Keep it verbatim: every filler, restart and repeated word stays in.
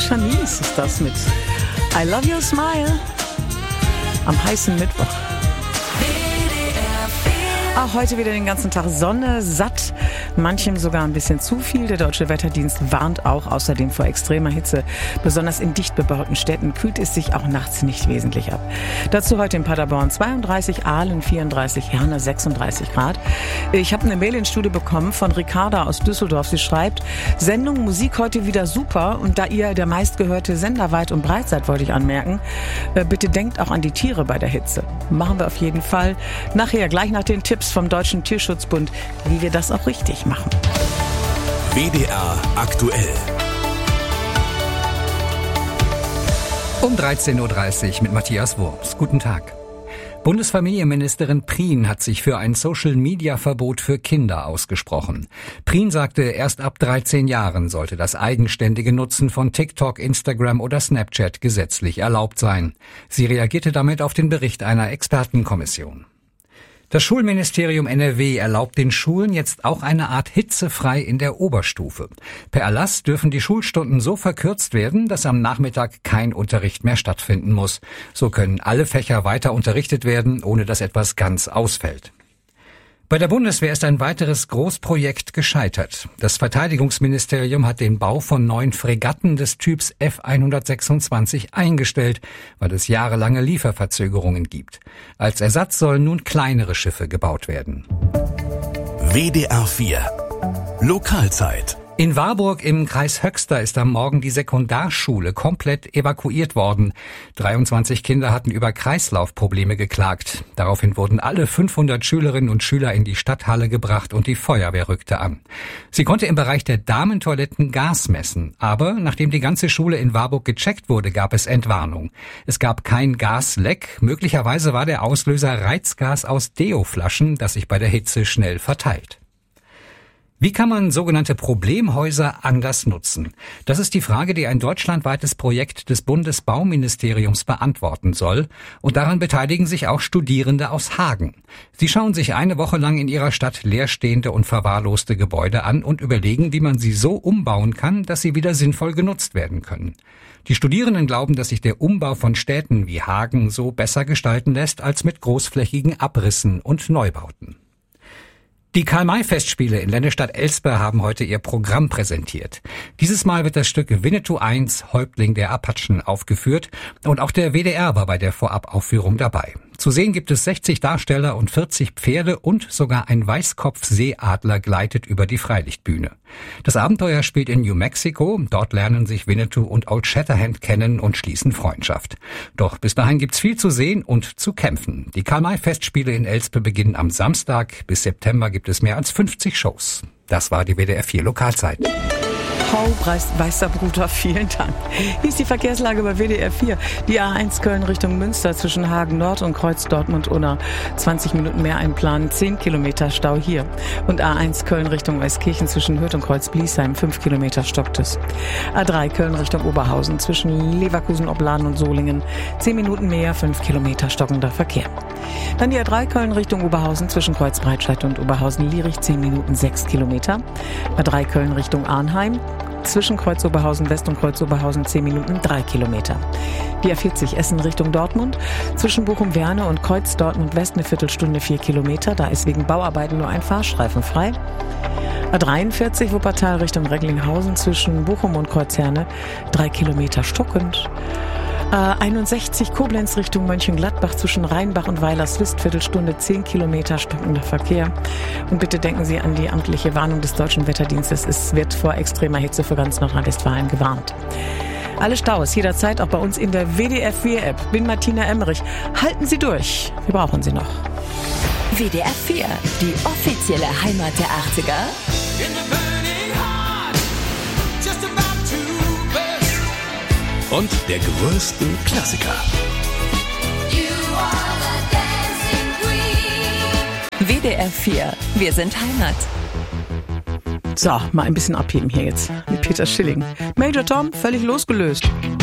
Shanice ist das mit I Love Your Smile am heißen Mittwoch. Auch heute wieder den ganzen Tag Sonne, satt, manchem sogar ein bisschen zu viel. Der Deutsche Wetterdienst warnt auch außerdem vor extremer Hitze. Besonders in dicht bebauten Städten kühlt es sich auch nachts nicht wesentlich ab. Dazu heute in Paderborn zweiunddreißig, Aalen vierunddreißig, Herne sechsunddreißig Grad. Ich habe eine Mail ins Studio bekommen von Ricarda aus Düsseldorf. Sie schreibt, Sendung Musik heute wieder super. Und da ihr der meistgehörte Sender weit und breit seid, wollte ich anmerken, bitte denkt auch an die Tiere bei der Hitze. Machen wir auf jeden Fall. Nachher, gleich nach den Tipps vom Deutschen Tierschutzbund, wie wir das auch richtig machen. W D R aktuell. Um dreizehn Uhr dreißig mit Matthias Wurms. Guten Tag. Bundesfamilienministerin Prien hat sich für ein Social-Media-Verbot für Kinder ausgesprochen. Prien sagte, erst ab dreizehn Jahren sollte das eigenständige Nutzen von TikTok, Instagram oder Snapchat gesetzlich erlaubt sein. Sie reagierte damit auf den Bericht einer Expertenkommission. Das Schulministerium N R W erlaubt den Schulen jetzt auch eine Art hitzefrei in der Oberstufe. Per Erlass dürfen die Schulstunden so verkürzt werden, dass am Nachmittag kein Unterricht mehr stattfinden muss. So können alle Fächer weiter unterrichtet werden, ohne dass etwas ganz ausfällt. Bei der Bundeswehr ist ein weiteres Großprojekt gescheitert. Das Verteidigungsministerium hat den Bau von neun Fregatten des Typs F hundertsechsundzwanzig eingestellt, weil es jahrelange Lieferverzögerungen gibt. Als Ersatz sollen nun kleinere Schiffe gebaut werden. W D R vier Lokalzeit. In Warburg im Kreis Höxter ist am Morgen die Sekundarschule komplett evakuiert worden. dreiundzwanzig Kinder hatten über Kreislaufprobleme geklagt. Daraufhin wurden alle fünfhundert Schülerinnen und Schüler in die Stadthalle gebracht und die Feuerwehr rückte an. Sie konnte im Bereich der Damentoiletten Gas messen. Aber nachdem die ganze Schule in Warburg gecheckt wurde, gab es Entwarnung. Es gab kein Gasleck. Möglicherweise war der Auslöser Reizgas aus Deo-Flaschen, das sich bei der Hitze schnell verteilt. Wie kann man sogenannte Problemhäuser anders nutzen? Das ist die Frage, die ein deutschlandweites Projekt des Bundesbauministeriums beantworten soll. Und daran beteiligen sich auch Studierende aus Hagen. Sie schauen sich eine Woche lang in ihrer Stadt leerstehende und verwahrloste Gebäude an und überlegen, wie man sie so umbauen kann, dass sie wieder sinnvoll genutzt werden können. Die Studierenden glauben, dass sich der Umbau von Städten wie Hagen so besser gestalten lässt als mit großflächigen Abrissen und Neubauten. Die Karl-May-Festspiele in Lennestadt-Elspe haben heute ihr Programm präsentiert. Dieses Mal wird das Stück Winnetou eins, Häuptling der Apachen, aufgeführt und auch der W D R war bei der Vorabaufführung dabei. Zu sehen gibt es sechzig Darsteller und vierzig Pferde und sogar ein Weißkopfseeadler gleitet über die Freilichtbühne. Das Abenteuer spielt in New Mexico. Dort lernen sich Winnetou und Old Shatterhand kennen und schließen Freundschaft. Doch bis dahin gibt's viel zu sehen und zu kämpfen. Die Karl-May-Festspiele in Elspe beginnen am Samstag. Bis September gibt es mehr als fünfzig Shows. Das war die W D R vier Lokalzeit. Frau Weißer-Bruder, vielen Dank. Hier ist die Verkehrslage bei W D R vier. Die A eins Köln Richtung Münster zwischen Hagen Nord und Kreuz Dortmund-Unna. zwanzig Minuten mehr einplanen, zehn Kilometer Stau hier. Und A eins Köln Richtung Weißkirchen zwischen Hürth und Kreuz-Bliesheim, fünf Kilometer stockt es. A drei Köln Richtung Oberhausen zwischen Leverkusen, Opladen und Solingen. zehn Minuten mehr, fünf Kilometer stockender Verkehr. Dann die A drei Köln Richtung Oberhausen zwischen Kreuz-Breitscheid und Oberhausen-Lierich, zehn Minuten, sechs Kilometer. A drei Köln Richtung Arnheim. Zwischen Kreuz Oberhausen West und Kreuz Oberhausen zehn Minuten, drei Kilometer. Die A vierzig Essen Richtung Dortmund. Zwischen Bochum-Werne und Kreuz Dortmund West eine Viertelstunde, vier Kilometer. Da ist wegen Bauarbeiten nur ein Fahrstreifen frei. A dreiundvierzig Wuppertal Richtung Recklinghausen zwischen Bochum und Kreuz Herne, drei Kilometer stockend. A einundsechzig Koblenz Richtung Mönchengladbach zwischen Rheinbach und Weilerswist, Viertelstunde, zehn Kilometer stockender Verkehr. Und bitte denken Sie an die amtliche Warnung des Deutschen Wetterdienstes. Es wird vor extremer Hitze für ganz Nordrhein-Westfalen gewarnt. Alle Staus jederzeit auch bei uns in der W D R vier App. Bin Martina Emmerich. Halten Sie durch. Wir brauchen Sie noch. W D R vier, die offizielle Heimat der achtziger. Und der größten Klassiker. W D R vier, wir sind Heimat. So, mal ein bisschen abheben hier jetzt mit Peter Schilling. Major Tom, völlig losgelöst.